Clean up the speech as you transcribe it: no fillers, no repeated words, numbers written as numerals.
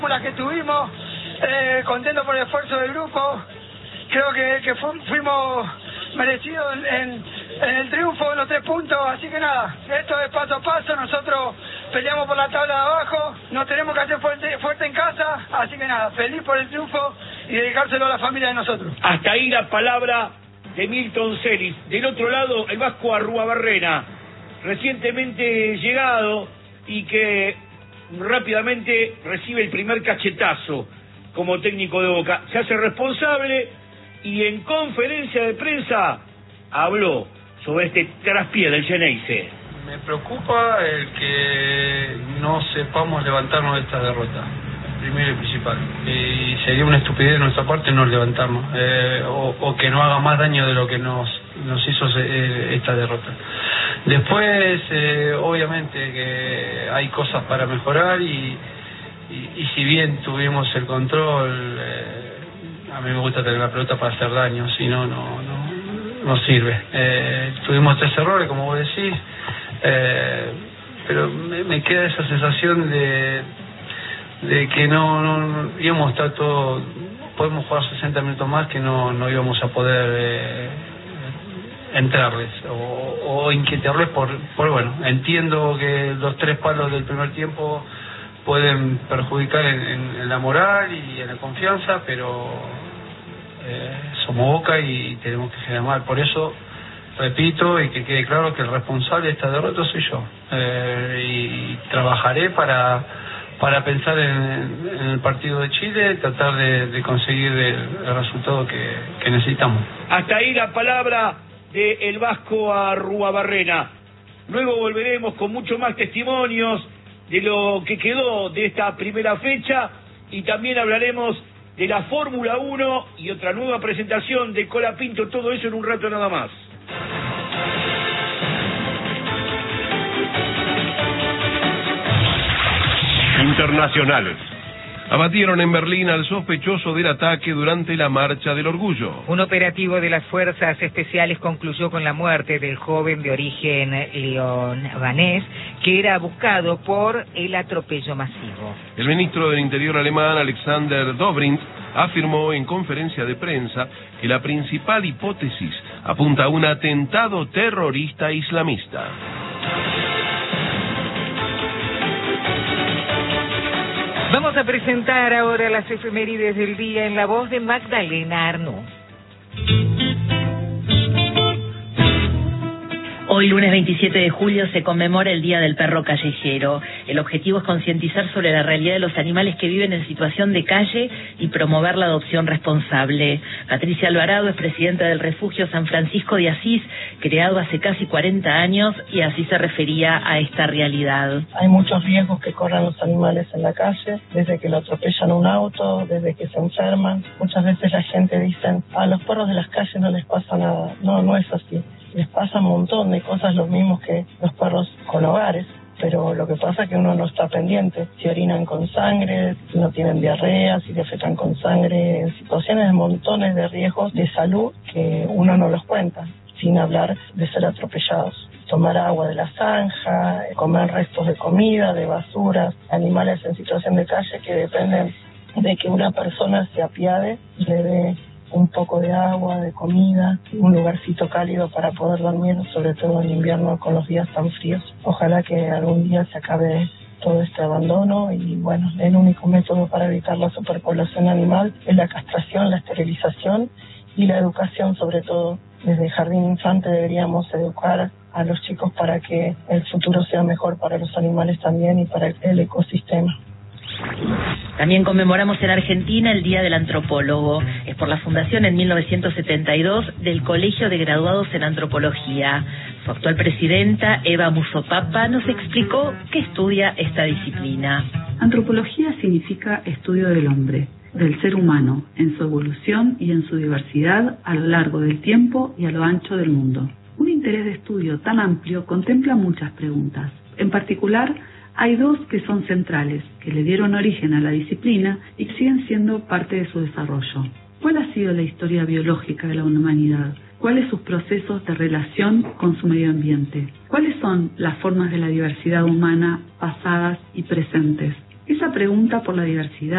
las que tuvimos, contento por el esfuerzo del grupo. Creo que fuimos merecidos en el triunfo, en los 3 puntos, así que nada, esto es paso a paso, nosotros peleamos por la tabla de abajo, nos tenemos que hacer fuerte en casa, así que nada, feliz por el triunfo y dedicárselo a la familia de nosotros. Hasta ahí la palabra de Milton Celis. Del otro lado, el Vasco Arruabarrena, recientemente llegado y que rápidamente recibe el primer cachetazo como técnico de Boca. Se hace responsable y en conferencia de prensa habló sobre este traspié del Xeneize. Me preocupa el que no sepamos levantarnos de esta derrota, primero y principal. Y sería una estupidez de nuestra parte no levantarnos, o que no haga más daño de lo que nos hizo esta derrota. Después, obviamente que hay cosas para mejorar y si bien tuvimos el control, a mí me gusta tener la pelota para hacer daño, si no, no sirve. Tuvimos 3 errores, como vos decís, pero me queda esa sensación de que no íbamos a estar todo, podemos jugar 60 minutos más, que no íbamos a poder entrarles o inquietarles por bueno, entiendo que los 3 palos del primer tiempo pueden perjudicar en la moral y en la confianza, pero somos Boca y tenemos que generar mal. Por eso repito y que quede claro que el responsable de esta derrota soy yo, y trabajaré para pensar en el partido de Chile, tratar de conseguir el resultado que necesitamos. Hasta ahí la palabra de el Vasco Arruabarrena. Luego volveremos con mucho más testimonios de lo que quedó de esta primera fecha y también hablaremos de la Fórmula 1 y otra nueva presentación de Colapinto, todo eso en un rato nada más. Internacionales. Abatieron en Berlín al sospechoso del ataque durante la Marcha del Orgullo. Un operativo de las fuerzas especiales concluyó con la muerte del joven de origen libanés que era buscado por el atropello masivo. El ministro del Interior alemán, Alexander Dobrindt, afirmó en conferencia de prensa que la principal hipótesis apunta a un atentado terrorista islamista. Vamos a presentar ahora las efemérides del día en la voz de Magdalena Arnú. Hoy, lunes 27 de julio, se conmemora el Día del Perro Callejero. El objetivo es concientizar sobre la realidad de los animales que viven en situación de calle y promover la adopción responsable. Patricia Alvarado es presidenta del Refugio San Francisco de Asís, creado hace casi 40 años, y así se refería a esta realidad. Hay muchos riesgos que corren los animales en la calle, desde que lo atropellan un auto, desde que se enferman. Muchas veces la gente dice, a los perros de las calles no les pasa nada. No es así. Les pasa un montón de cosas, lo mismo que los perros con hogares, pero lo que pasa es que uno no está pendiente. Si orinan con sangre, si no tienen diarrea, si defecan con sangre, en situaciones de montones de riesgos de salud que uno no los cuenta, sin hablar de ser atropellados. Tomar agua de la zanja, comer restos de comida, de basuras, animales en situación de calle que dependen de que una persona se apiade y le dé un poco de agua, de comida, un lugarcito cálido para poder dormir, sobre todo en invierno con los días tan fríos. Ojalá que algún día se acabe todo este abandono y bueno, el único método para evitar la superpoblación animal es la castración, la esterilización y la educación, sobre todo. Desde el jardín infante deberíamos educar a los chicos para que el futuro sea mejor para los animales también y para el ecosistema. También conmemoramos en Argentina el Día del Antropólogo. Es por la fundación en 1972 del Colegio de Graduados en Antropología. Su actual presidenta, Eva Musopapa, nos explicó qué estudia esta disciplina. Antropología significa estudio del hombre, del ser humano, en su evolución y en su diversidad a lo largo del tiempo y a lo ancho del mundo. Un interés de estudio tan amplio contempla muchas preguntas. En particular, hay 2 que son centrales, que le dieron origen a la disciplina y que siguen siendo parte de su desarrollo. ¿Cuál ha sido la historia biológica de la humanidad? ¿Cuáles sus procesos de relación con su medio ambiente? ¿Cuáles son las formas de la diversidad humana pasadas y presentes? Esa pregunta por la diversidad